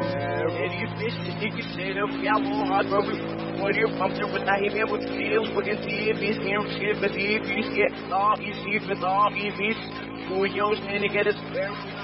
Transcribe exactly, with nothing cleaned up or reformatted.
And you fish the ticket set up, y'all on hard rubber. What you're pumping with I hear with deals, with the T Vs, here, shit, but the T Vs get all easy, with all E Vs. Who yours, man, to get us